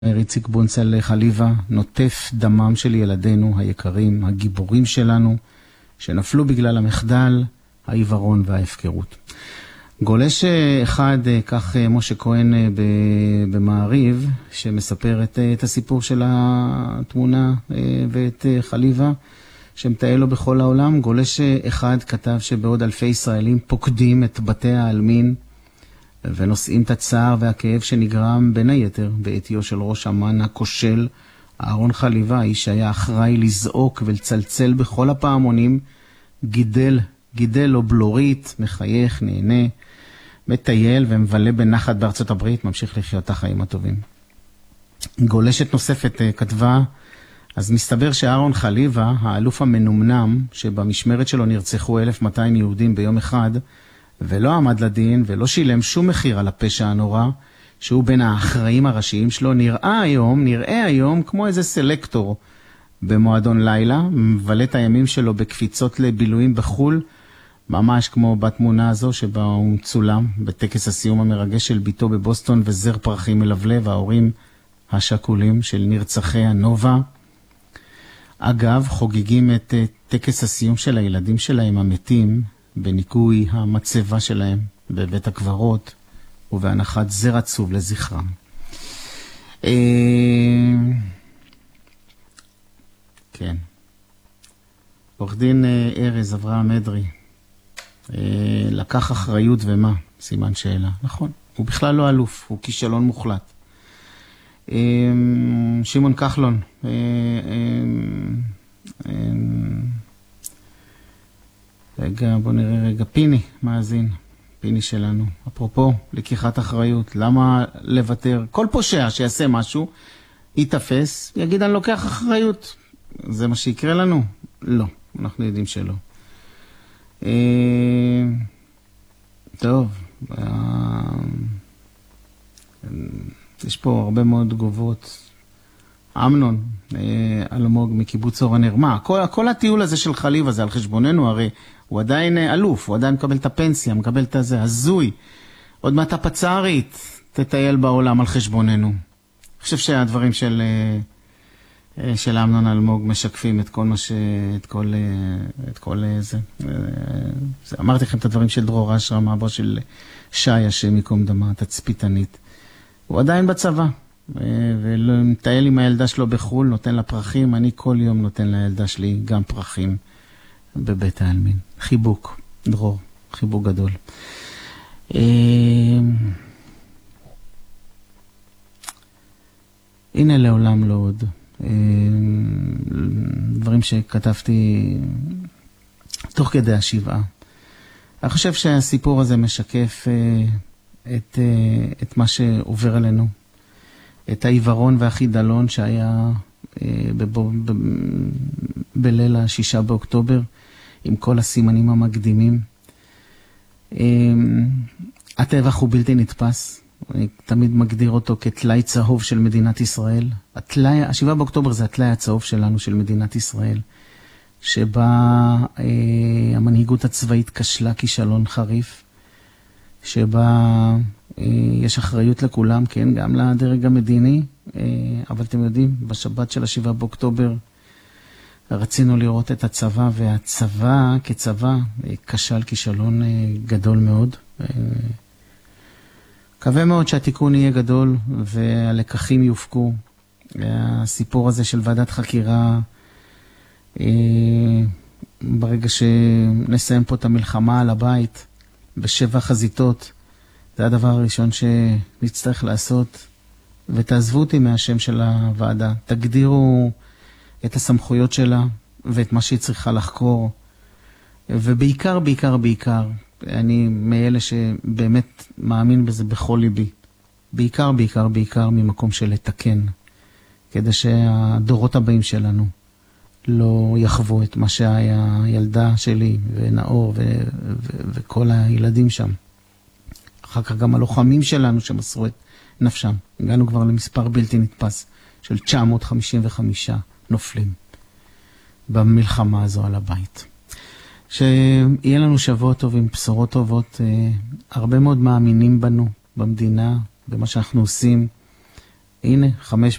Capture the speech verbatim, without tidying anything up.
איציק בונצל חליבה, נוטף דמם של ילדינו היקרים, הגיבורים שלנו, שנפלו בגלל המחדל, העיוורון וההפקרות. גולש אחד, כך משה כהן במעריב, שמספר את, את הסיפור של התמונה ואת חליבה, שמטייל לו בכל העולם. גולש אחד כתב שבעוד אלפי ישראלים פוקדים את בתי העלמין, ונושאים את הצער והכאב שנגרם בין היתר בעתיו של ראש אמ"ן הכושל אהרון חליבה, האיש שהיה אחראי לזעוק ולצלצל בכל הפעמונים, גידל, גידל לו בלורית, מחייך, נהנה, מטייל ומבלה בנחת בארצות הברית, ממשיך לחיות החיים הטובים. גולשת נוספת כתבה, אז מסתבר שאהרון חליבה, האלוף המנומנם, שבמשמרת שלו נרצחו אלף מאתיים יהודים ביום אחד, ולא עמד לדין ולא שילם שום מחיר על הפשע הנורא, שהוא בין האחראים הראשיים שלו, נראה היום, נראה היום כמו איזה סלקטור במועדון לילה, מבלה את הימים שלו בקפיצות לבילויים בחול, ממש כמו בתמונה הזו שבה הוא צולם בטקס הסיום המרגש של ביתו בבוסטון, וזר פרחים מלבלב, ההורים השכולים של נרצחי הנובה. אגב, חוגגים את טקס הסיום של הילדים שלהם המתים, בניקוי המצבה שלהם בבית הקברות ובהנחת זר עצוב לזכרם. כן. עורך דין ארז אברהם אדרי לקח אחריות ומה? סימן שאלה. נכון. הוא בכלל לא אלוף, הוא כישלון מוחלט. שמעון כחלון רגע, בוא נראה רגע, פיני, מאזין, פיני שלנו. אפרופו, לקיחת אחריות, למה לוותר? כל פושע שיעשה משהו, יתפס, יגיד, אני לוקח אחריות. זה מה שיקרה לנו? לא, אנחנו יודעים שלא. אה, טוב, אה, יש פה הרבה מאוד תגובות. אמנון, אלמוג מקיבוץ אור הנר. מה, כל, כל הטיול הזה של חליבה זה על חשבוננו, הרי הוא עדיין אלוף, הוא עדיין מקבל את הפנסיה, מקבל את הזה, הזוי. עוד מעט הפצערית תטייל בעולם על חשבוננו. אני חושב שהדברים של, של אמנון אלמוג משקפים את כל מה ש... את כל, את כל זה. זה. אמרתי לכם את הדברים של דרור אשרם, אבא של שי, השם יקום דמה, תצפיתנית. הוא עדיין בצבא. ומטייל עם הילדה שלו בחול, נותן לה פרחים, אני כל יום נותן לילדה שלי גם פרחים בבית העלמין. חיבוק, דרור, חיבוק גדול. הנה לעולם לא עוד. דברים שכתבתי תוך כדי השבעה. אני חושב שהסיפור הזה משקף את, את מה שעובר עלינו. את העיוורון והחידלון שהיה בבו, ב, בליל השישה באוקטובר, עם כל הסימנים המקדימים. הטבח הוא בלתי נתפס, אני תמיד מגדיר אותו כתלאי צהוב של מדינת ישראל. התלאי, השבעה באוקטובר זה התלאי הצהוב שלנו, של מדינת ישראל, שבה אה, המנהיגות הצבאית כשלה כישלון חריף, שבה יש אחריות לכולם, כן, גם לדרג המדיני, אבל אתם יודעים, בשבת של השבעה באוקטובר רצינו לראות את הצבא, והצבא כצבא כשל כישלון גדול מאוד. מקווה מאוד שהתיקון יהיה גדול והלקחים יופקו. הסיפור הזה של ועדת חקירה, ברגע שנסיים פה את המלחמה על הבית בשבע חזיתות, זה הדבר הראשון שנצטרך לעשות, ותעזבו אותי מהשם של הוועדה. תגדירו את הסמכויות שלה ואת מה שהיא צריכה לחקור, ובעיקר, בעיקר, בעיקר, אני מאלה שבאמת מאמין בזה בכל ליבי, בעיקר, בעיקר, בעיקר ממקום של לתקן, כדי שהדורות הבאים שלנו לא יחוו את מה שהיה הילדה שלי ונאור ו- ו- וכל הילדים שם. אחר כך גם הלוחמים שלנו שמסרו את נפשם. הגענו כבר למספר בלתי נתפס של תשע מאות חמישים וחמישה נופלים במלחמה הזו על הבית. שיהיה לנו שבוע טוב עם בשורות טובות. הרבה מאוד מאמינים בנו, במדינה, במה שאנחנו עושים. הנה, חמש